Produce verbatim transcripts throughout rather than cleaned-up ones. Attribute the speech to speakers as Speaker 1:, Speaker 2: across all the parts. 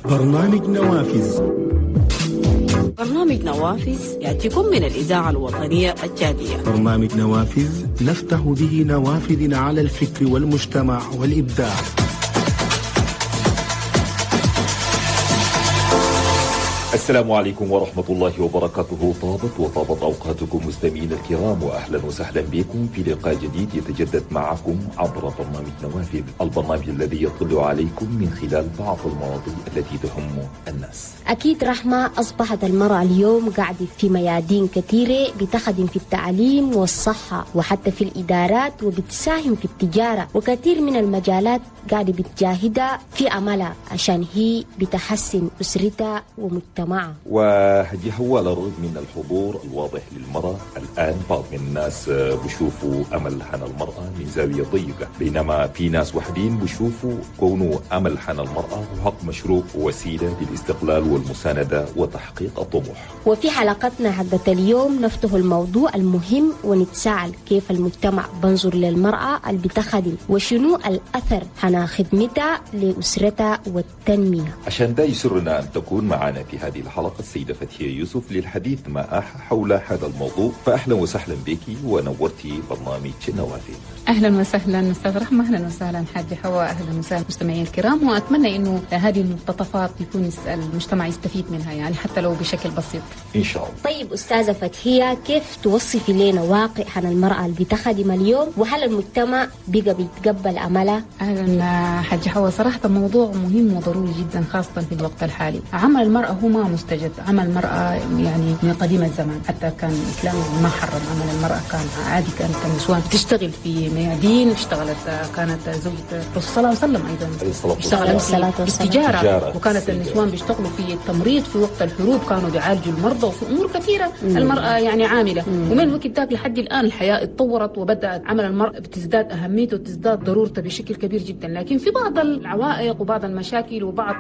Speaker 1: برنامج نوافذ.
Speaker 2: برنامج نوافذ يأتيكم من الإذاعة الوطنية التشادية.
Speaker 1: برنامج نوافذ نفتح به نوافذ على الفكر والمجتمع والإبداع.
Speaker 3: السلام عليكم ورحمة الله وبركاته. طابت وطابت أوقاتكم مستمعين الكرام، وأهلا وسهلا بكم في لقاء جديد يتجدد معكم عبر برنامج نوافذ، البرنامج الذي يطلع عليكم من خلال بعض المواضيع التي تهم الناس.
Speaker 4: أكيد رحمة، أصبحت المرأة اليوم قاعدة في ميادين كثيرة، بتخدم في التعليم والصحة وحتى في الإدارات، وبتساهم في التجارة، وكثير من المجالات قاعدة بتجاهدها في عملها عشان هي بتحسن أسرتها ومجتمعها.
Speaker 3: وهدي هو على الرغم من الحضور الواضح للمرأة الآن، بعض من الناس بشوفوا أمل حن المرأة من زاوية ضيقة، بينما في ناس وحدين بشوفوا كونه أمل حن المرأة حق مشروع ووسيلة للاستقلال والمساندة وتحقيق الطموح.
Speaker 4: وفي حلقتنا حقت اليوم نفتح الموضوع المهم ونتساءل كيف المجتمع بنظر للمرأة اللي بتخدم، وشنو الأثر حنا خدمتها لأسرتها والتنمية.
Speaker 3: عشان ده يسرنا أن تكون معنا في هذه الحلقة السيدة فتحية يوسف للحديث معها حول هذا الموضوع. فأهلا وسهلا بك ونورتي برنامج نوافذ.
Speaker 5: أهلا وسهلا أستاذ رحمة، أهلا وسهلا حاجة حواء، أهلا وسهلا مستمعين الكرام، وأتمنى إنه هذه المقتطفات يكون المجتمع يستفيد منها، يعني حتى لو بشكل بسيط إن شاء الله.
Speaker 4: طيب أستاذة فتحية، كيف توصفي لنا واقع عن المرأة اللي بتخدم اليوم، وهل المجتمع بقى بيتقبل عملها؟
Speaker 5: أهلا حاجة حواء، صراحة الموضوع مهم وضروري جدا خاصة في الوقت الحالي. عمل المرأة هو ما مستجد، عمل المرأة يعني من قديم الزمان، حتى كان الإسلام ما حرم عمل المرأة، كان عادي، كانت النسوان تشتغل في ميادين، اشتغلت كانت زوجة الرسول صلى الله عليه وسلم أيضا اشتغلت في التجارة، وكانت النسوان بيشتغلوا في التمريض في وقت الحروب، كانوا بيعالجوا المرضى، وفي أمور كثيرة مم. المرأة يعني عاملة مم. ومن الوقت ذاك لحد الآن الحياة اتطورت، وبدأت عمل المرأة بتزداد أهميته وتزداد ضرورته بشكل كبير جدا. لكن في بعض العوائق وبعض المشاكل وبعض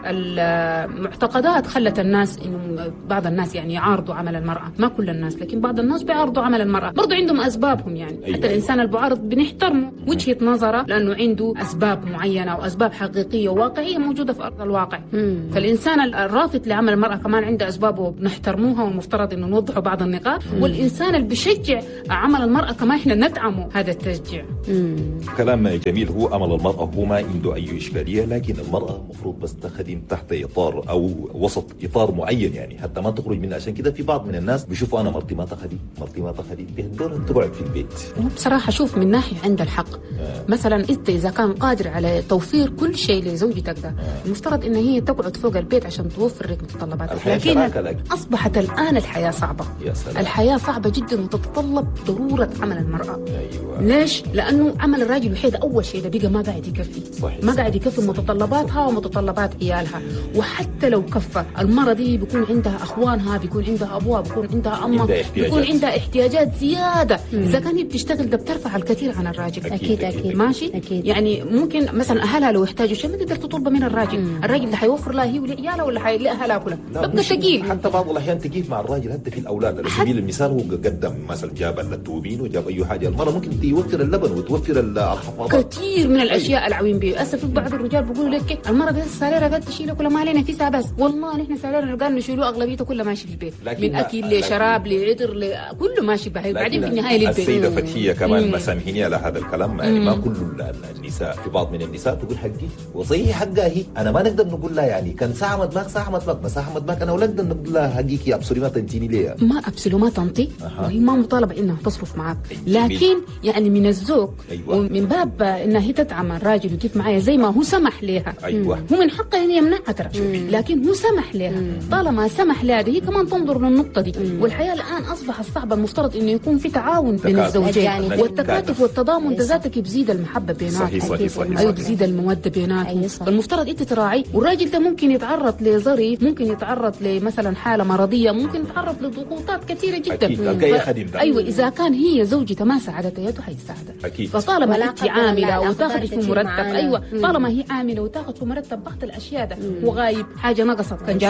Speaker 5: المعتقدات خلت الناس إنه بعض الناس يعني يعارضوا عمل المرأة، ما كل الناس، لكن بعض الناس بيعارضوا عمل المرأة، برضو عندهم أسبابهم يعني. أيوة. حتى الإنسان المعارض بنحترمه وجهة نظره، لأنه عنده أسباب معينة وأسباب حقيقية وواقعية موجودة في أرض الواقع. مم. فالإنسان الرافض لعمل المرأة كمان عنده أسبابه وبنحترموها، والمفترض إنه نوضحوا بعض النقاط. مم. والإنسان اللي بيشجع عمل المرأة كمان إحنا ندعمه هذا التشجيع. مم.
Speaker 3: كلام جميل. هو عمل المرأة هو ما عنده أي إشكالية، لكن المرأة مفروض بس تخدم تحت إطار أو وسط إطار معين، يعني حتى ما تخرج منه. عشان كده في بعض من الناس بيشوفوا أنا مرتي ما تخدم، مرتي ما تخدم، بيهدور أن تقعد في البيت.
Speaker 5: بصراحة شوف من ناحية عند الحق. آه. مثلا أنت إذا كان قادر على توفير كل شيء لزوجتك ده، آه. المفترض إن هي تقعد فوق البيت عشان توفر لك متطلباتك، لكن أصبحت الآن الحياة صعبة. الحياة صعبة جدا وتتطلب ضرورة عمل المرأة. أيوة. ليش؟ لأنه عمل الراجل الوحيد أول شيء ده بقى ما قاعد يكفي. صحيح. ما قاعد يكفي متطلباتها ومتطلبات عيالها، وحتى لو كفى المرأة دي بيكون عندها أخوانها، بيكون عندها أبوها، بيكون عندها أمها، بيكون عندها احتياجات زيادة. مم. إذا كان هي بتشتغل ده بترفع الكثير عن الراجل.
Speaker 4: أكيد أكيد
Speaker 5: ماشي أكيد. يعني ممكن مثلا أهلها لو يحتاجوا شيء ما تقدر تطلبه من الراجل. مم. الراجل اللي حيوفر لها هي ولعيالها ولا حيلاقيها كلها، بقى ثقيل.
Speaker 3: حتى بعض الأحيان تقيل مع الراجل حتى في الأولاد. على سبيل المثال هو قدم مثلا جاب التوبين وجاب أي حاجة، المرأة ممكن توفر اللبن وتوفر الحفاضات،
Speaker 5: كثير من الأشياء العوين بيه. أسف بعض الرجال بيقولوا لك المرأة بس ساليرة قد تشيله كل ما علينا فيها، بس والله نحن ساليرة قال نشيلوه أغلبيته كله ماشي في البيت، من أكل لشراب لعطر كله ماشي بهاي، بعدين في النهاية للبيت.
Speaker 3: السيدة فتحية كمان مسامحيني على هذا الكلام، يعني ما كل النساء، في بعض من النساء تقول حقي وصحيح حقها هي، أنا ما نقدر نقول لها يعني كان ساعة مدماغ ساعة مدماغ مساحة مدماغ، أنا ولا نقدر نقول لها حقك يا أبصري ما تنتيني ليه،
Speaker 5: ما أبصري ما تنطي. أه. وهي ما مطالبة إنها تصرف معك، لكن يعني من الذوق. أيوة. ومن باب إنها هي تدعم الراجل وكيف معايا زي ما هو سمح لها. أيوة. هو من حقها إن يمنعها ترى، لكن هو سمح لها. طالما سمح لها هي كمان تنظر للنقطة دي. مم. والحياة الآن أصبحت صعبة، المفترض إنه يكون في تعاون بين الزوجين، والتكاتف والتضامن ذاتك بيزيد المحبة بيناتهم. صحيح صحيح صحيح. أيوة بيزيد المودة بيناتهم. أيوة المفترض أنت تراعي، والراجل ده ممكن يتعرض لظرف، ممكن يتعرض لمثلا حالة مرضية، ممكن يتعرض لضغوطات كثيرة جدا.
Speaker 3: أكيد. ف...
Speaker 5: أيوة إذا كان هي زوجته ما ساعدته يده حيساعدها. أكيد. فطالما أنت عاملة وتاخذ في مرتب، أيوة طالما هي عاملة وتاخذ في مرتب بعض الأشياء ده، وغايب حاجة نقصت كان جابتها شنو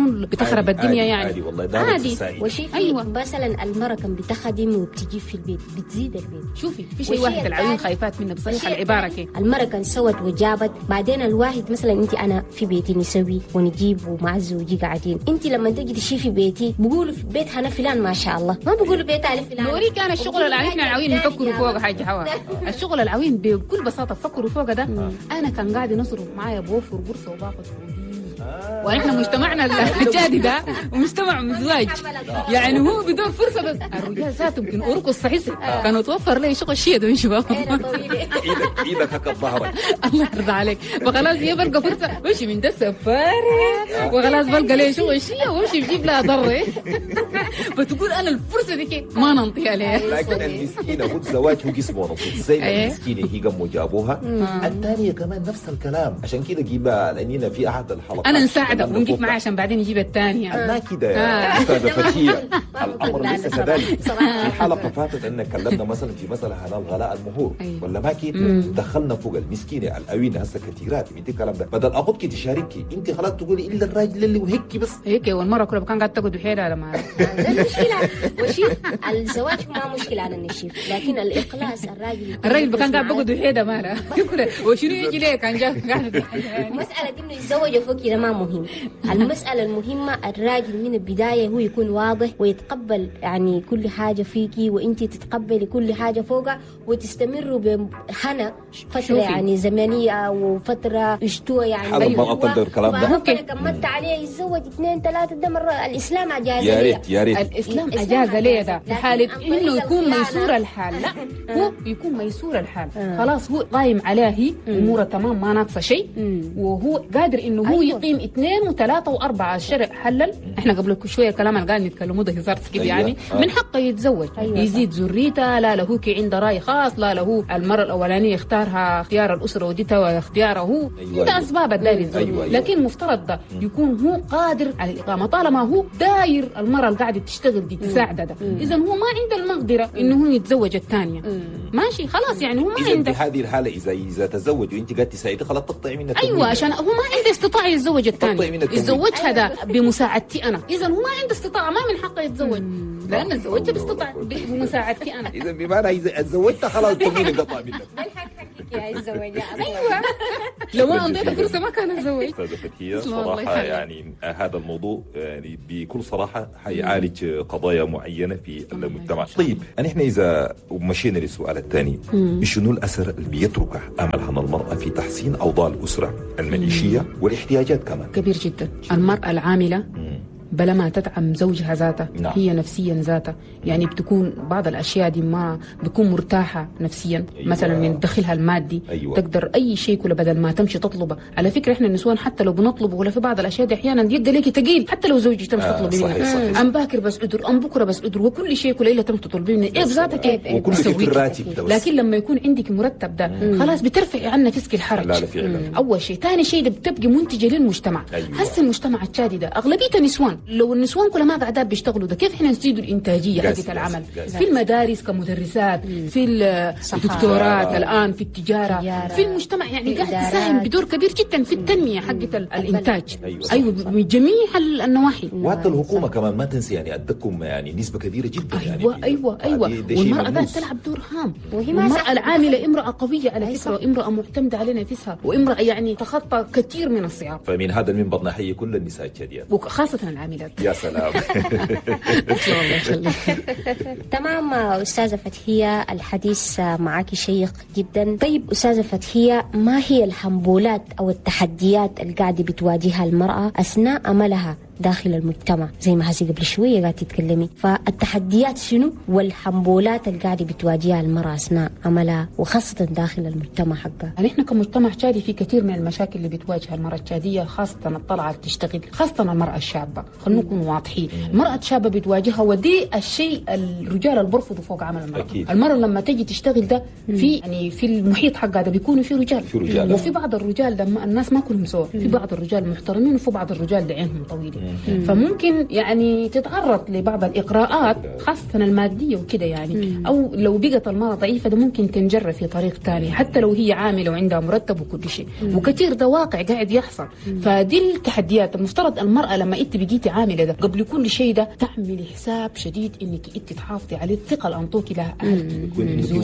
Speaker 5: شنو بتخرب الدنيا يعني
Speaker 3: عادي والله
Speaker 4: عادي. وشوفي
Speaker 5: أيوة.
Speaker 4: مثلا المرأة كان بتخدم وبتجيب في البيت بتزيد البيت.
Speaker 5: شوفي في شيء واحد العيون خايفات منه بصراحة العبارة كيف
Speaker 4: المرأة كان سوت وجابت بعدين الواحد مثلا انت انا في بيتي نسوي ونجيب ومع زوجي قاعدين انت لما تجي تشي في بيتي بقولوا في بيت هنا فلان ما شاء الله ما بقولوا بيت على فلان.
Speaker 5: نوريك انا الشغل اللي احنا العوين نفكروا فوق حاجة حوا الشغل العوين بكل بساطة فكروا فوق ده. انا كان قاعد نصرف معايا بوفر بورصة وباخذ ونحن مجتمعنا الجادي ده ومجتمع مزواج يعني هو بدون فرصة بس الرجال ذاته يمكن أرقص صحيح كانوا توفر لي شغل شيء ده شباب
Speaker 3: ايدك ايدك هكا ظهرك
Speaker 5: الله يرضى عليك فخلاص هي بلقى فرصة وامشي من ده سفارة وخلاص بلقى لي شغل شيء وامشي بجيب لها ضرة فتقول أنا الفرصة دي كيف ما ننطي عليها.
Speaker 3: لكن المسكينة هو الزواج هو قسمه نصيب زي ما المسكينة هي قاموا جابوها الثانية كمان نفس الكلام عشان كده جيبها لأننا في أحد الحلقات
Speaker 5: أنا نساعدك ونجيب معاه عشان بعدين يجيب الثانية.
Speaker 3: لا كده يا أستاذة فتحية الأمر ليس كذلك. في حلقة فاتت أن كلمنا مثلا في مسألة هنال غلاء المهور ولا ما كده دخلنا فوق المسكينة الأوينة هسه كثيرات انت الكلام ده بدل أخذك تشاركي انت خلاص تقولي إلا الراجل اللي وهيك بس
Speaker 5: هيك والمرة كلها كان قاعد تقعد بحيلها لما
Speaker 4: المشكلة وشيف الزواج ما مشكلة على النشيف لكن الإقلاص الراجل
Speaker 5: الراجل كان قاعد بقعد بحيلها ماله وشنو يجي ليه كان جاي قاعد
Speaker 4: مسألة إنه يتزوج فوق كده ما مهم. المسألة المهمة الراجل من البداية هو يكون واضح ويتقبل يعني كل حاجة فيكي وانت تتقبلي كل حاجة فوقها وتستمروا بهنا فترة يعني زمنية وفترة اشتوى يعني
Speaker 3: هذا ما أقدر الكلام ده
Speaker 4: ممكن كملت عليه يتزوج اثنين ثلاثة ده مرة الإسلام أجاز
Speaker 3: يا ريت يا ريت
Speaker 5: الإسلام أجاز ليه ده في حالة إنه يكون ميسور الحال لا هو يكون ميسور الحال خلاص هو قايم عليه أموره تمام ما ناقصه شيء وهو قادر إنه هو يقيم اثنين وثلاثة وأربعة الشرع حلل احنا قبل شوية كلام اللي قاعد نتكلموا ده هزار كده يعني من حقه يتزوج يزيد ذريته لا له كي عنده رأي خاص لا له المرة الأولانية يختارها اختيار الأسرة وديتها واختياره هو ده أسباب الداير يتزوج لكن مفترض ده يكون هو قادر على الإقامة طالما هو داير المرة اللي قاعدة تشتغل دي تساعده ده إذا هو ما عنده المقدرة إنه هو يتزوج الثانية ماشي خلاص يعني هو ما عنده
Speaker 3: في هذه الحالة إذا إذا تزوج وأنت قاعد تساعده خلاص تقطعي منه
Speaker 5: أيوة عشان هو ما عنده استطاعة يتزوج الثانية يتزوجها ده بمساعدتي أنا إذا هو ما عنده استطاعة ما من حقه يتزوج لأن الزواج باستطاعة بمساعدتي أنا
Speaker 3: إذا بمعنى إذا تزوجت خلاص تمين قطع منك
Speaker 4: يا الزواج
Speaker 5: أيوة لو ما أعطيت فرصة ما كان الزواج.
Speaker 3: أستاذة فتحية صراحة يعني هذا الموضوع يعني بكل صراحة حيعالج قضايا معينة في المجتمع. طيب نحن إذا مشينا للسؤال الثاني شنو الأثر اللي بيتركه أملها المرأة في تحسين أوضاع الأسرة المعيشية والاحتياجات كمان؟
Speaker 5: كبير جدا. المرأة العاملة بلا ما تدعم زوجها ذاته نعم. هي نفسيا ذاته يعني بتكون بعض الأشياء دي ما بتكون مرتاحة نفسيا أيوة. مثلا من دخلها المادي أيوة. تقدر أي شيء كله بدل ما تمشي تطلبه. على فكرة إحنا النسوان حتى لو بنطلبه ولا في بعض الأشياء دي أحيانا يبقى ليكي تقيل حتى لو زوجي تمشي آه تطلبي منه أم باكر بس أدر أم بكرة بس أدر وكل شيء كله إلا تمشي تطلبي منه إيه بذاتك إيه
Speaker 3: وكل شيء في الراتب.
Speaker 5: لكن لما يكون عندك مرتب ده مم. خلاص بترفعي عنا فسك الحرج.
Speaker 3: لا لا في
Speaker 5: أول شيء. ثاني شيء بتبقي منتجة للمجتمع. أيوة. هسه المجتمع الشادي ده أغلبيته نسوان. لو النسوان ما قاعدات بيشتغلوا ده كيف احنا نزيدوا الانتاجيه حقت العمل جاس. في المدارس كمدرسات مم. في الدكتورات الان في التجاره تجارة. في المجتمع يعني قاعد تساهم بدور كبير جدا في التنميه حقت الانتاج. ايوه, أيوة من جميع النواحي.
Speaker 3: وحتى الحكومه كمان ما تنسي يعني ادكم يعني نسبه كبيره جدا
Speaker 5: أيوة
Speaker 3: يعني
Speaker 5: ايوه ايوه والمراه قاعده تلعب دور هام. والمراه العامله امراه قويه على فكره امراه معتمده على نفسها وامراه يعني تخطى كثير من الصعاب.
Speaker 3: فمن هذا المنبر نحيي كل النساء الشاديات
Speaker 5: وخاصه العاملات.
Speaker 3: يا سلام.
Speaker 4: تمام أستاذة فتحية الحديث معك شيق جدا. طيب أستاذة فتحية ما هي الحنبولات أو التحديات اللي قاعدة بتواجهها المرأة أثناء عملها داخل المجتمع زي ما هسي قبل شوية قاعدة تتكلمي فالتحديات شنو والحنبولات اللي قاعدة بتواجهها المرأة أثناء عملها وخاصة داخل المجتمع حقها؟
Speaker 5: يعني إحنا كمجتمع شادي في كثير من المشاكل اللي بتواجه المرأة الشادية خاصة الطلعة تشتغل خاصة المرأة الشابة. خلونا نكون واضحين. المرأة الشابة بتواجهها ودي الشيء الرجال اللي برفضوا فوق عمل المرأة. أكيد. المرأة لما تجي تشتغل ده في يعني في المحيط حقها ده بيكونوا في رجال. في رجال وفي بعض الرجال ده الناس ما كلهم سوا. في بعض الرجال محترمين وفي بعض الرجال ده عينهم طويلة. فممكن يعني تتعرض لبعض الإغراءات خاصة المادية وكده يعني، أو لو بقت المرأة ضعيفة ده ممكن تنجر في طريق تاني حتى لو هي عاملة وعندها مرتب وكل شيء، وكثير ده واقع قاعد يحصل. فدي التحديات. المفترض المرأة لما انت بقيتي عاملة ده قبل كل شيء ده تعملي حساب شديد انك انت تحافظي على الثقة اللي انطوكي لها اهلك،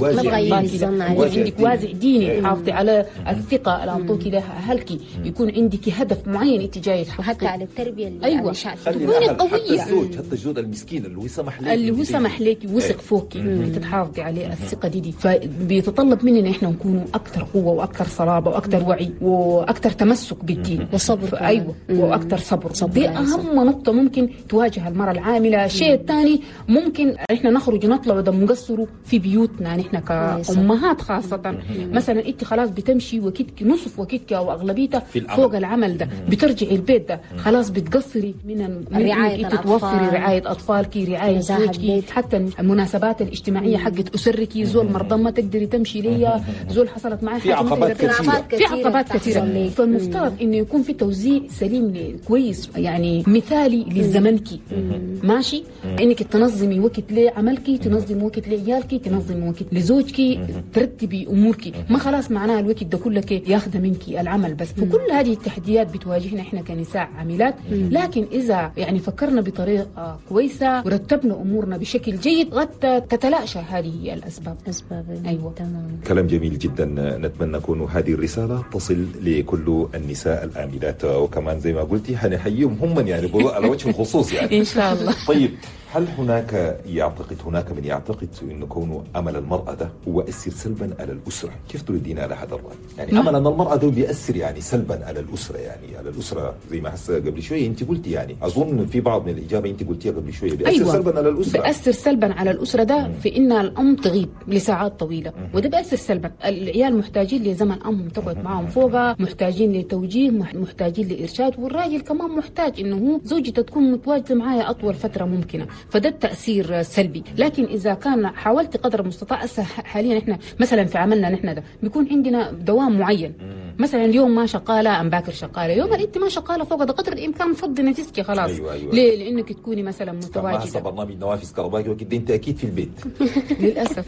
Speaker 5: عندك وازع ديني، تحافظي على الثقة اللي انطوكي لها اهلك، يكون عندك هدف معين انت جاي تحققيه،
Speaker 4: وحتى على التربية اللي
Speaker 5: ايوه تكوني قوية.
Speaker 3: حتى الزوج، حتى الزوج المسكين اللي هو سمح لك
Speaker 5: اللي هو سمح لك وثق فوقك انك تحافظي عليه الثقة دي, دي فبيتطلب مننا احنا نكونوا اكثر قوة واكثر صلابة واكثر وعي واكثر تمسك بالدين
Speaker 4: وصبر.
Speaker 5: ايوه واكثر صبر, صبر. دي اهم نقطة ممكن تواجه المرأة العاملة. الشيء الثاني ممكن احنا نخرج نطلع ده مقصروا في بيوتنا نحن كأمهات خاصة. مثلا انت خلاص بتمشي وكتك نصف وكتك او اغلبيتها فوق العمل ده، بترجعي البيت ده خلاص بتقصري من
Speaker 4: رعاية
Speaker 5: انت توفري رعاية اطفالك، رعاية زوجك، حتى المناسبات الاجتماعية حقت اسرك. زول مرضى ما تقدري تمشي ليا، زول حصلت معي
Speaker 3: في عقبات كثيرة
Speaker 5: في عقبات كثيرة. فالمفترض انه يكون في توزيع سليم كويس يعني مثالي لزمنك ماشي، انك تنظمي وقت لعملك، تنظمي وقت لعيالك، تنظمي وقت لزوجك، ترتبي امورك. ما خلاص معناها الوقت ده كله ياخذ منك العمل بس. فكل هذه التحديات بتواجهنا احنا كنساء عاملات، لكن اذا يعني فكرنا بطريقه كويسه ورتبنا امورنا بشكل جيد قد تتلاشى هذه الاسباب.
Speaker 4: اسباب
Speaker 5: ايوه
Speaker 4: تمام.
Speaker 3: كلام جميل جدا. نتمنى أن هذه الرسالة تصل لكل النساء العاملات، وكمان زي ما قلتي حنحييهم هم يعني على وجه الخصوص يعني
Speaker 5: ان شاء الله.
Speaker 3: طيب، هل هناك يعتقد هناك من يعتقد أن كون أمل المرأة ده هو يؤثر سلبا على الأسرة؟ كيف تردين على هذا الرأي؟ يعني أمل أن المرأة ده بيأثر يعني سلبا على الأسرة، يعني على الأسرة زي ما حس قبل شوية أنت قلتي، يعني أظن في بعض من الإجابة أنت قلتيها قبل شوية بيأثر أيوة. سلبا على الأسرة.
Speaker 5: بيأثر سلبا على الأسرة ده في إن الأم تغيب لساعات طويلة، وده بيأثر سلبا. العيال محتاجين لزمن أمهم تقعد معهم فوقها، محتاجين لتوجيه، محتاجين لإرشاد، والراجل كمان محتاج إنه هو زوجته تكون متواجدة معايا أطول فترة ممكنة. فده التأثير سلبي. لكن إذا كان حاولت قدر المستطاع، حاليا إحنا مثلا في عملنا نحن ده بيكون عندنا دوام معين، مثلا اليوم ما شغالة أم باكر شغالة، يوم أنت ما شغالة فوق ده قدر الإمكان فضي نتيجتي خلاص.
Speaker 3: أيوة أيوة.
Speaker 5: ليه؟ لأنك تكوني مثلا متواجدة.
Speaker 3: هسه برنامج نوافذ كهربائي وكده أنت أكيد في البيت.
Speaker 5: للأسف.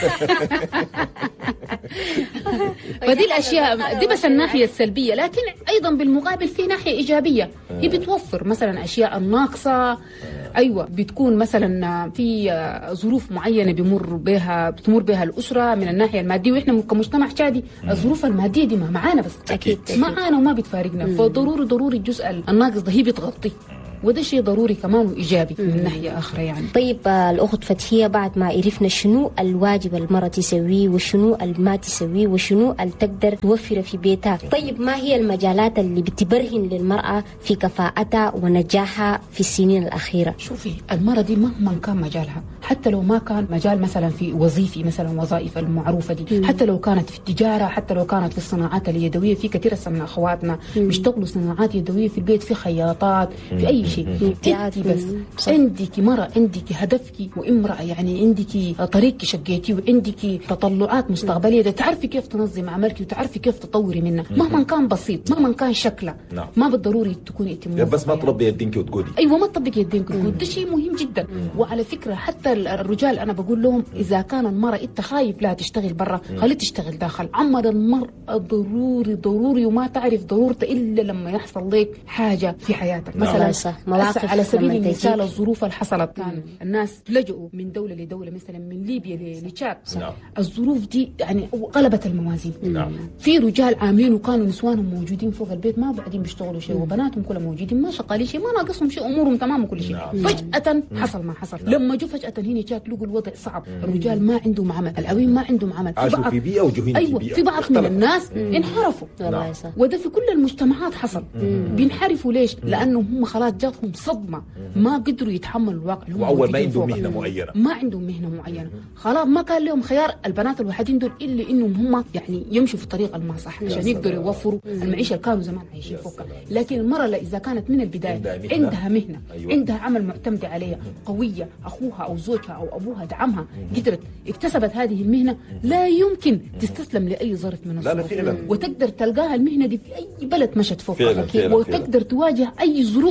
Speaker 5: فدي الأشياء دي بس الناحية السلبية، لكن أيضا بالمقابل في ناحية إيجابية. هي بتوفر مثلا أشياء الناقصة. أيوة بتكون مثلا في ظروف معينة بيمر بها بتمر بها الأسرة من الناحية المادية، وإحنا كمجتمع شادي الظروف المادية دي ما معانا بس
Speaker 3: أكيد
Speaker 5: معانا وما بتفارقنا. فضروري ضروري الجزء الناقص ده هي بتغطيه، وده شيء ضروري كمان وإيجابي من ناحية أخرى يعني.
Speaker 4: طيب الأخت فتحية، بعد ما عرفنا شنو الواجب المرأة تسويه وشنو ما تسويه وشنو اللي تقدر توفره في بيتها، طيب ما هي المجالات اللي بتبرهن للمرأة في كفاءتها ونجاحها في السنين الأخيرة؟
Speaker 5: شوفي المرأة دي مهما كان مجالها، حتى لو ما كان مجال مثلا في وظيفي مثلا وظائف المعروفة دي، مم. حتى لو كانت في التجارة، حتى لو كانت في الصناعات اليدوية، في كثير من أخواتنا بيشتغلوا صناعات يدوية في البيت، في خياطات، في أي شيء. انت بس عندك مرة، عندك هدفك وامرأة، يعني عندك طريق شقيتي وعندك تطلعات مستقبلية، تعرفي كيف تنظم عملك وتعرفي كيف تطوري منها مهما كان بسيط، مهما كان شكله.
Speaker 3: نعم.
Speaker 5: ما بالضروري تكوني انت
Speaker 3: بس ما تربي يدينك وتقولي.
Speaker 5: ايوه ما تطبقي يدينك وتقولي، ده شيء مهم جدا. مم. وعلى فكرة حتى الرجال انا بقول لهم اذا كان المرأة انت خايف لها تشتغل برا، خليها تشتغل داخل. عمل المرأة ضروري ضروري، وما تعرف ضرورته الا لما يحصل لك حاجة في حياتك. مثلا على سبيل المثال الظروف اللي حصلت، كان الناس لجؤوا من دولة لدولة، مثلا من ليبيا لتشاد.
Speaker 3: نعم.
Speaker 5: الظروف دي يعني قلبت الموازين.
Speaker 3: نعم.
Speaker 5: في رجال عاملين وكانوا نسوانهم موجودين فوق البيت ما بعدين بيشتغلوا شيء، وبناتهم كلهم موجودين ما شغالين شيء، ما ناقصهم شيء، امورهم تمام وكل شيء. نعم. فجأة حصل ما حصل. نعم. لما جو فجأة هنا تشاد لقوا الوضع صعب. مم. الرجال ما عندهم عمل، الأوين ما عندهم عمل،
Speaker 3: عاشوا في بيئة وجوهين
Speaker 5: أيوة
Speaker 3: في بيئة.
Speaker 5: في بعض من الناس مم. انحرفوا.
Speaker 4: نعم.
Speaker 5: وده في كل المجتمعات حصل. مم. بينحرفوا ليش؟ مم. لأنهم هم خلاص جاتهم صدمة، ما قدروا يتحملوا الواقع.
Speaker 3: وأول ما عندهم مهنة معينة،
Speaker 5: ما عندهم مهنة معينة، خلاص ما كان لهم خيار البنات الوحيدين دول إلا إنهم هم يعني يمشوا في الطريق الما صح عشان يقدروا يوفروا المعيشة اللي كانوا زمان عايشين فوقها. لكن المرأة إذا كانت من البداية عندها مهنة، أيوة. عندها عمل معتمد عليها قوية، أخوها أو زوجها أو أبوها دعمها، قدرت اكتسبت هذه المهنة، لا يمكن تستسلم لأي ظرف من الظروف، وتقدر تلقاها المهنة دي في أي بلد مشت فوقها، وتقدر تواجه أي ظروف تمر بها.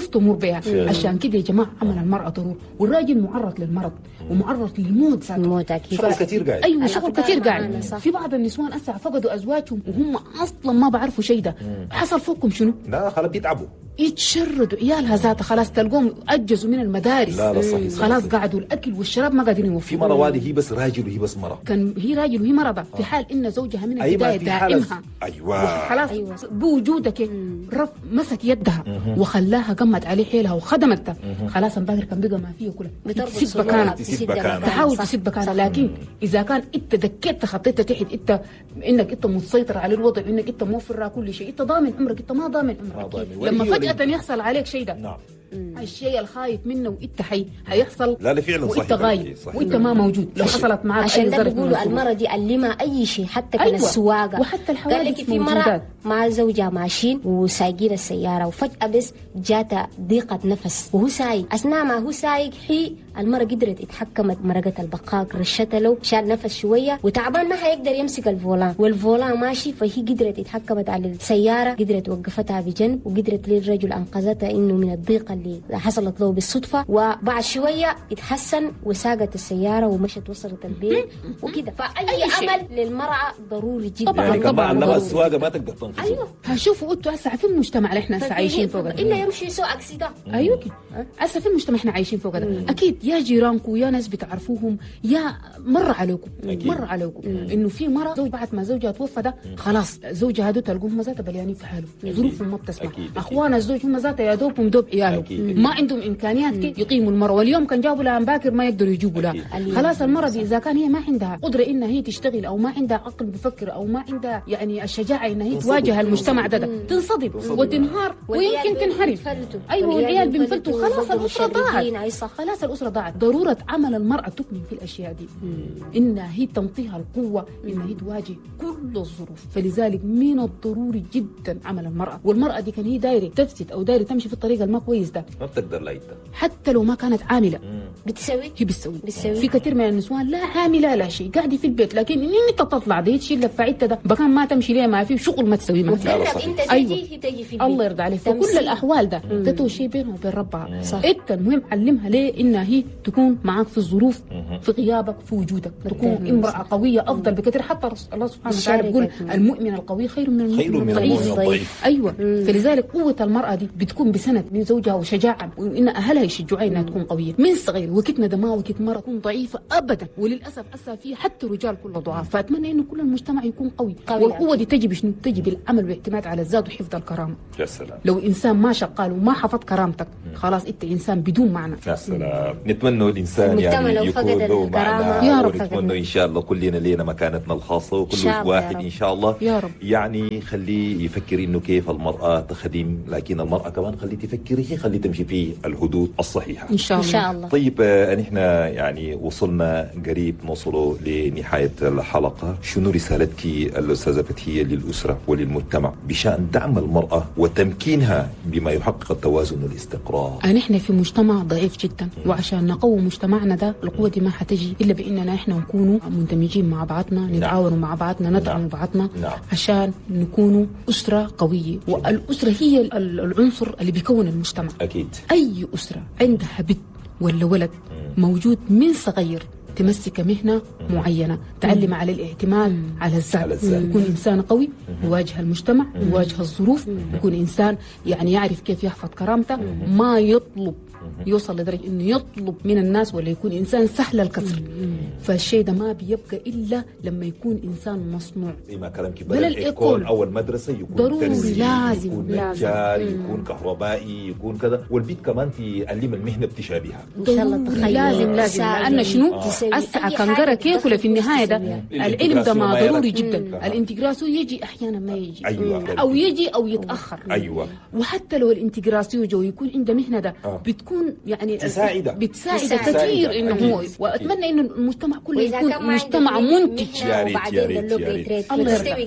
Speaker 5: عليها. عشان كده يا جماعه عمل المراه ضروري، والراجل معرض للمرض ومعرض للموت ذاته.
Speaker 4: الموت اكيد.
Speaker 3: شغل كثير قاعد.
Speaker 5: ايوه شغل كثير قاعد. في بعض النسوان اسا فقدوا ازواجهم وهم اصلا ما بعرفوا شيء ده. حصل فوقهم شنو؟
Speaker 3: لا خلاص بيتعبوا،
Speaker 5: يتشردوا عيالها ذاتها، خلاص تلقوهم اجزوا من المدارس.
Speaker 3: لا لا صحيح.
Speaker 5: خلاص قعدوا الاكل والشراب ما قادرين يوفروا.
Speaker 3: في مرة واحدة هي بس راجل وهي بس مرة،
Speaker 5: كان هي راجل وهي مرضى في حال ان زوجها من
Speaker 3: أيوة
Speaker 5: البدايه
Speaker 3: في حالة.
Speaker 5: دائمها.
Speaker 3: ايوه
Speaker 5: خلاص
Speaker 4: أيوة.
Speaker 5: بوجودك رف مسك يدها وخلاها قمت عليه حيلها وخدمتها. خلاص الباقر كان بقى ما فيه كله، تسد مكانها،
Speaker 3: تسد مكانها.
Speaker 5: تحاول تسد مكانها. لكن اذا كان انت دكيت خطيت تحت انت انك انت مسيطر على الوضع وانك انت موفر كل شيء، انت ضامن عمرك، انت ما ضامن عمرك. لما فجاه يحصل عليك شيء ده،
Speaker 3: نعم
Speaker 5: الشيء الخايف منه وانت حي هيحصل.
Speaker 3: لا لا فعلا صحيح،
Speaker 5: وانت غايب وانت ما موجود. لو حصلت معك
Speaker 4: عشان ده
Speaker 5: ظرف
Speaker 4: بيقولوا المرة دي علمها اي شيء، حتى كان
Speaker 5: أيوة.
Speaker 4: السواقه.
Speaker 5: وحتى الحوادث
Speaker 4: قال لك في مرة
Speaker 5: موجودات.
Speaker 4: مع زوجها ماشيين وسايقين السياره وفجاه بس جاتها ضيقه نفس وهو سايق. اثناء ما هو سايق هي المرة قدرت اتحكمت، مرقت البقاق رشتها له، شال نفس شويه وتعبان ما حيقدر يمسك الفولان والفولان ماشي، فهي قدرت اتحكمت على السياره، قدرت وقفتها بجنب وقدرت للرجل انقذتها انه من الضيقه اللي حصلت له بالصدفه. وبعد شويه اتحسن وساقت السياره ومشت وصلت البيت وكده. فاي عمل للمراه ضروري جدا.
Speaker 5: طبعاً.
Speaker 3: يعني كمان
Speaker 5: طبعاً
Speaker 3: لما
Speaker 5: ضروري.
Speaker 3: السواقة ما تقدر تنقذه.
Speaker 4: ايوه
Speaker 5: هشوفوا انتوا هسه في المجتمع اللي احنا هسه عايشين فوق ده،
Speaker 4: الا يمشي يسوق اكسيده.
Speaker 5: ايوه كده هسه في المجتمع احنا عايشين فوق ده. اكيد يا جيرانكم يا ناس بتعرفوهم يا مر عليكم مر عليكم انه في مره زوج بعد ما زوجها توفى ده خلاص زوجها هذول تلقوهم هم ذاتها بليانين في حاله، ظروفهم ما بتسمح.
Speaker 3: أكيد.
Speaker 5: اخوان الزوج هم ذاتها يا دوبهم دوب عيالهم، ما عندهم امكانيات كي يقيموا المراه، واليوم كان جابوا لها باكر ما يقدروا يجيبوا لها. خلاص المرة دي اذا كان هي ما عندها قدره انها هي تشتغل او ما عندها عقل بفكر او ما عندها يعني الشجاعه انها هي تواجه المجتمع ده, ده تنصدم وتنهار ويمكن تنحرف. ايوه والعيال بينفلتوا خلاص الاسره ضاعت. خلاص الاسره ضاعت. ضروره عمل المراه تكمن في الاشياء دي انها هي تنطيها القوه انها هي تواجه كل الظروف. فلذلك من الضروري جدا عمل المراه، والمراه دي كان هي دايره تفسد او دايره تمشي في الطريق الما كويس ده
Speaker 3: ما بتقدر لا انت
Speaker 5: حتى لو ما كانت عامله
Speaker 4: بتسوي
Speaker 5: هي بتسوي.
Speaker 4: بتسوي.
Speaker 5: في كثير من النسوان لا عامله لا شيء قاعده في البيت، لكن ان انت تطلع دي تشيل لفعتها ده بكان ما تمشي ليه ما في شغل ما تسوي ما في.
Speaker 4: انت تجي
Speaker 5: أيوة.
Speaker 4: هي تجي في البيت.
Speaker 5: الله يرضى عليك. فكل الاحوال ده تتو شيء بينها وبين ربها. انت المهم علمها ليه انها هي تكون معك في الظروف في غيابك في وجودك، تكون امراه قويه افضل بكثير. حتى الله سبحانه وتعالى بيقول المؤمن القوي خير من المؤمن الضعيف. ايوه مم. فلذلك قوه المراه دي بتكون بسند من زوجها وشجاعه، وان اهلها يشجعوها انها تكون قويه من صغير. وكتنا ده ما وكت مره تكون ضعيفه ابدا، وللاسف اسا فيه حتى رجال كله ضعاف. فاتمنى انه كل المجتمع يكون قوي, قوي. والقوه دي تجي بشنو؟ تجي بالعمل والاعتماد على الذات وحفظ الكرامه.
Speaker 3: يا سلام.
Speaker 5: لو انسان ما شغال وما حفظ كرامتك خلاص انت انسان بدون معنى.
Speaker 3: يا سلام. نتمنى الانسان يعني
Speaker 4: لو
Speaker 3: يكون
Speaker 4: فقد
Speaker 3: له معنى
Speaker 5: يا رب.
Speaker 3: ونتمنى ان شاء الله كلنا لينا مكانتنا الخاصه وكل واحد ان شاء الله
Speaker 5: يا رب.
Speaker 3: يعني خليه يفكر انه كيف المراه تخدم، لكن المراه كمان خليه تفكر هي خليه تمشي في الحدود الصحيحه
Speaker 5: ان شاء الله.
Speaker 4: ان شاء الله.
Speaker 3: طيب نحن يعني وصلنا قريب نوصلوا لنهايه الحلقه. شنو رسالتك الاستاذه فتحيه للاسره وللمجتمع بشان دعم المراه وتمكينها بما يحقق التوازن والاستقرار؟
Speaker 5: نحن في مجتمع ضعيف جدا، وعشان نقوي مجتمعنا ده القوه دي ما حتجي الا باننا احنا نكونوا مندمجين مع بعضنا، نتعاونوا مع بعضنا، ندعم بعضنا
Speaker 3: نعم.
Speaker 5: عشان نكونوا اسره قويه. والاسره هي العنصر اللي بيكون المجتمع.
Speaker 3: اكيد
Speaker 5: اي اسره عندها بنت ولا ولد موجود من صغير تمسك مهنة معينة، تعلم على الاعتماد على الذات، يكون إنسان قوي يواجه المجتمع، يواجه الظروف، يكون إنسان يعني يعرف كيف يحفظ كرامته، ما يطلب يوصل لدرجة إنه يطلب من الناس ولا يكون إنسان سهل الكسر. فالشيء ده ما بيبقى إلا لما يكون إنسان مصنوع.
Speaker 3: زي ما كلامك
Speaker 5: بل الإيكول
Speaker 3: أول مدرسة يكون
Speaker 5: ضروري
Speaker 3: ترسي،
Speaker 5: لازم
Speaker 3: يكون
Speaker 5: لازم
Speaker 3: نجار، يكون كهربائي، يكون كذا، والبيت كمان تعلم المهنة بتشابهها.
Speaker 4: ان شاء الله. تخيل
Speaker 5: لازم لازم لأن شنو أسعى كنقرة كيكولا في النهاية ده العلم ده ما ضروري جدا. الانتجراسيو يجي أحيانا ما يجي
Speaker 3: أيوة.
Speaker 5: أو يجي أو يتأخر.
Speaker 3: أيوة.
Speaker 5: وحتى لو الانتجراسيو جو يكون عنده مهنة ده آه. بتكون يعني
Speaker 3: تساعده
Speaker 5: بتساعد كثير إنه هو. وأتمنى إنه المجتمع كله يكون مجتمع منتج.
Speaker 3: يا ريت يا ريت يا ريت.
Speaker 5: الله يرضى.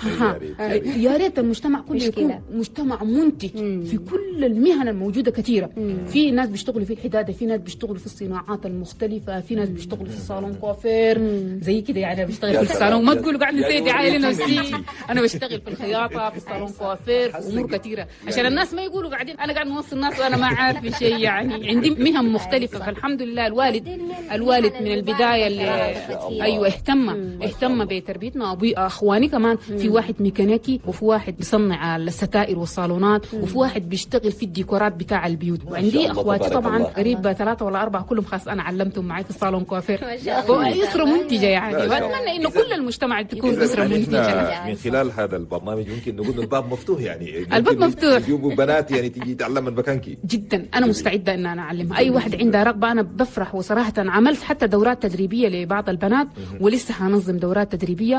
Speaker 5: يا ريت المجتمع كله يكون مجتمع منتج في كل المهن الموجودة كثيرة. في ناس بيشتغلوا في الحدادة، في ناس بيشتغلوا في الصناعات المختلفة، في ناس بيشتغلوا بشتغل في صالون كوافير زي كده يعني بشتغل
Speaker 3: يا
Speaker 5: في
Speaker 3: سلام.
Speaker 5: الصالون. ما
Speaker 3: يا-
Speaker 5: تقولوا قاعد
Speaker 3: يعني
Speaker 5: نسيت دعايه
Speaker 3: والله
Speaker 5: لنفسي.
Speaker 3: يمكن-
Speaker 5: انا بشتغل في الخياطه في الصالون كوافير امور كثيره عشان الناس ما يقولوا قاعدين انا قاعد نوصل الناس وانا ما عارف شيء. يعني عندي مهن مختلفه فالحمد لله. الوالد الوالد من البدايه اللي ايوه اهتم اهتم بتربيتنا. ابوي اخواني كمان في واحد ميكانيكي وفي واحد بيصنع الستائر والصالونات وفي واحد بيشتغل في الديكورات بتاع البيوت.
Speaker 3: شاء
Speaker 5: وعندي
Speaker 3: الله
Speaker 5: اخواتي
Speaker 3: تبارك
Speaker 5: طبعا
Speaker 3: الله.
Speaker 5: قريب ثلاثه ولا اربعه كلهم خاص انا علمتهم معي في الصالون كوافير.
Speaker 4: ما شاء الله.
Speaker 5: اسره منتجه يعني.
Speaker 3: ما شاء الله.
Speaker 5: واتمنى انه
Speaker 3: إذا-
Speaker 5: كل المجتمع تكون
Speaker 3: إذا
Speaker 5: اسره
Speaker 3: نحن
Speaker 5: منتجه.
Speaker 3: من خلال هذا البرنامج ممكن نقول الباب مفتوح يعني
Speaker 5: الباب
Speaker 3: ممكن
Speaker 5: مفتوح.
Speaker 3: يجيبوا بنات يعني تيجي تعلم من مكانك.
Speaker 5: جدا انا مستعده ان انا اعلمها. اي واحد عندها رغبه انا بفرح. وصراحه عملت حتى دورات تدريبيه لبعض البنات ولسه هنظم دورات تدريبيه.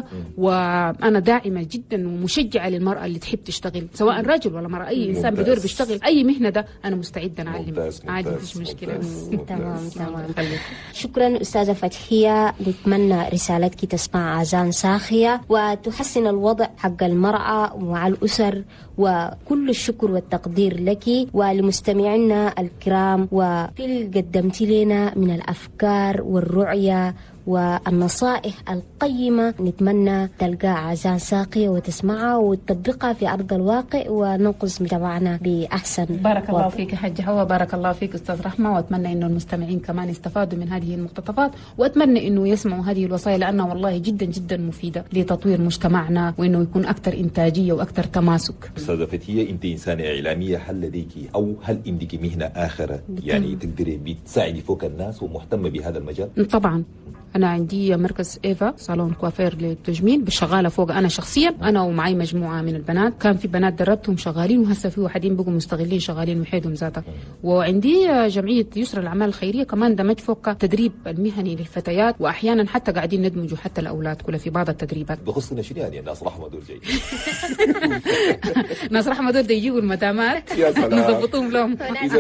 Speaker 5: وانا داعمه جدا ومشجعه للمراه اللي تحب تشتغل سواء رجل ولا مراه. اي انسان
Speaker 3: ممتاز.
Speaker 5: بدور بيشتغل اي مهنه ده انا مستعده نعلمه
Speaker 3: ممتاز،
Speaker 5: عادي
Speaker 3: ممتاز،
Speaker 5: مفيش مشكله.
Speaker 3: ممتاز،
Speaker 4: تمام
Speaker 3: ممتاز.
Speaker 4: تمام.
Speaker 5: خليك.
Speaker 4: شكرا أستاذة فتحية. نتمنى رسالتك تسمع آذان صاخية وتحسن الوضع حق المرأة مع الأسر. وكل الشكر والتقدير لك ولمستمعينا الكرام وفي اللي قدمت لنا من الأفكار والرؤية والنصائح القيمة. نتمنى تلقى آذان صاخية وتسمعها وتطبقها في أرض الواقع وننقذ مجتمعنا بأحسن
Speaker 5: بارك الله
Speaker 4: وضع.
Speaker 5: فيك يا حاج حواء. بارك الله فيك استاذ رحمه. واتمنى انه المستمعين كمان يستفادوا من هذه المقتطفات واتمنى انه يسمعوا هذه الوصايا لانها والله جدا جدا مفيده لتطوير مجتمعنا وانه يكون اكثر انتاجيه واكثر تماسك.
Speaker 3: استاذه فتحيه انت انسانه اعلاميه. هل لديك او هل عندك مهنه اخرى يعني تقدري بتساعدي فوق الناس ومهتمه بهذا المجال؟
Speaker 5: طبعا أنا عندي مركز إيفا صالون كوافير للتجميل شغالة فوق أنا شخصيا. أنا ومعي مجموعة من البنات. كان في بنات دربتهم شغالين وهسه في واحدين بقوا مستغلين شغالين وحيدهم ذاتها. وعندي جمعية يسرى الأعمال الخيرية كمان دمج فوق تدريب المهني للفتيات وأحيانا حتى قاعدين ندمجوا حتى الأولاد كلها في بعض التدريبات.
Speaker 3: بخصنا شنو يعني الناس رحمه دول جاي؟
Speaker 5: ناس رحمة دول يجيبوا المدامات
Speaker 3: يا سلام.
Speaker 5: نظبطوهم لهم.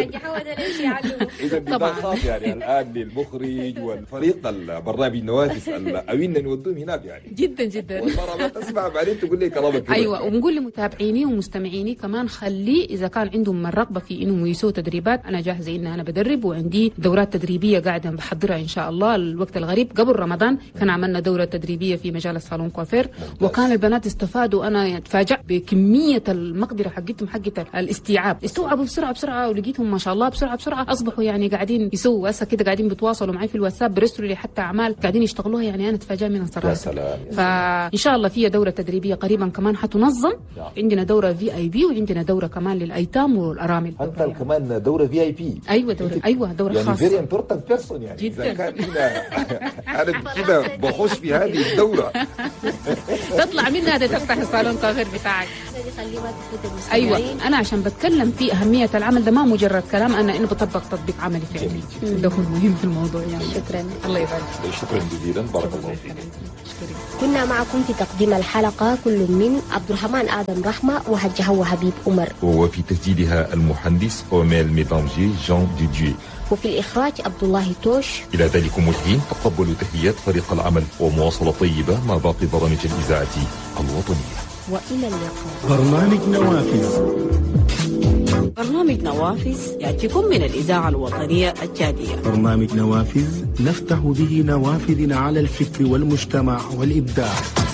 Speaker 3: اذا
Speaker 5: طبعاً.
Speaker 3: خاص يعني الان للمخرج والفريق البرنامج نوافذ اوينا نودوهم هناك يعني.
Speaker 5: جدا جدا.
Speaker 3: والمرة ما تسمع بعدين تقول لي كلامك كده.
Speaker 5: ايوه ونقول لمتابعيني ومستمعيني كمان خليه اذا كان عندهم الرغبه في انهم يسووا تدريبات انا جاهزه ان انا بدرب وعندي دورات تدريبيه قاعده بحضرها ان شاء الله. الوقت الغريب قبل رمضان كان عملنا دوره تدريبيه في مجال الصالون كوافير وكان البنات استفادوا. انا تفاجأت بكميه المقدره حقتهم حقت الاستيعاب. استوعبوا بسرعه بسرعه ولقيتهم ما شاء الله بسرعه بسرعه اصبحوا يعني قاعدين يسووا هسه كده قاعدين بيتواصلوا معي في الواتساب برسلوا لي حتى اعمال قاعدين يشتغلوها. يعني انا اتفاجأ منها صراحه.
Speaker 3: يا سلام.
Speaker 5: فان شاء الله في دوره تدريبيه قريبا كمان حتنظم. عندنا دوره في اي بي وعندنا دوره كمان للايتام والارامل.
Speaker 3: حتى يعني. كمان دوره في اي بي.
Speaker 5: ايوه دوره ايوه دوره
Speaker 3: يعني
Speaker 5: خاصه.
Speaker 3: فيري امبورتنت بيرسون يعني.
Speaker 5: جدا.
Speaker 3: اذا كان كده انا كده بخش في هذه الدوره
Speaker 5: تطلع منها تفتح الصالون كافير بتاعك. ايوه انا عشان بتكلم في اهميه العمل ده ما مجرد كلام انا انه بطبق تطبيق عملي فعلي. ده هو المهم في الموضوع يعني.
Speaker 4: شكرا.
Speaker 5: الله يبارك.
Speaker 3: شكرا جزيلا. بارك الله فيك.
Speaker 4: كنا معكم في تقديم الحلقة كل من عبد الرحمن آدم رحمة وحج هو حبيب عمر.
Speaker 3: وفي تسجيلها المهندس أوميل ميدانجي جان ديديو.
Speaker 4: وفي الإخراج عبد الله توش.
Speaker 3: إلى ذلكم الحين تقبلوا تحيات فريق العمل ومواصلة طيبة مع باقي برامج الإذاعة الوطنية.
Speaker 4: وإلى اللقاء.
Speaker 1: برنامج نوافذ.
Speaker 2: برنامج نوافذ يأتيكم من الإذاعة الوطنية الجادية.
Speaker 1: برنامج نوافذ نفتح به نوافذ على الفكر والمجتمع والإبداع.